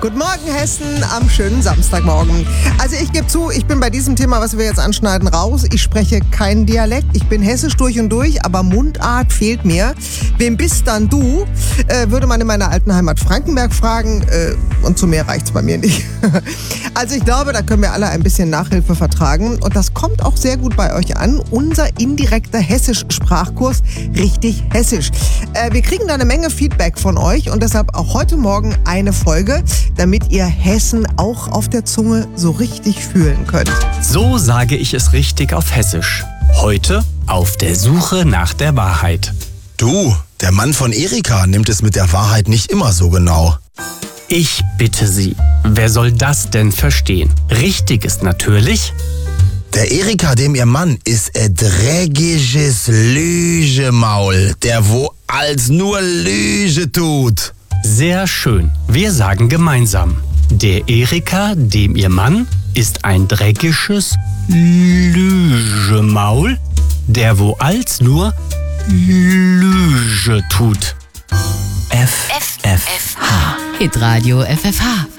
Guten Morgen, Hessen, am schönen Samstagmorgen. Also ich gebe zu, ich bin bei diesem Thema, was wir jetzt anschneiden, raus. Ich spreche keinen Dialekt. Ich bin hessisch durch und durch, aber Mundart fehlt mir. Wem bist dann du? Würde man in meiner alten Heimat Frankenberg fragen. Und zu mehr reicht's bei mir nicht. Also ich glaube, da können wir alle ein bisschen Nachhilfe vertragen. Und das kommt auch sehr gut bei euch an. Unser indirekter Hessisch-Sprachkurs, richtig hessisch. Wir kriegen da eine Menge Feedback von euch und deshalb auch heute Morgen eine Folge, damit ihr Hessen auch auf der Zunge so richtig fühlen könnt. So sage ich es richtig auf Hessisch. Heute auf der Suche nach der Wahrheit. Du, der Mann von Erika nimmt es mit der Wahrheit nicht immer so genau. Ich bitte Sie, wer soll das denn verstehen? Richtig ist natürlich: Der Erika, dem ihr Mann, ist ein dreckiges Lügemaul, der wo als nur Lüge tut. Sehr schön. Wir sagen gemeinsam: Der Erika, dem ihr Mann, ist ein dreckiges Lügemaul, der wo als nur Lüge tut. FFH. Hitradio FFH.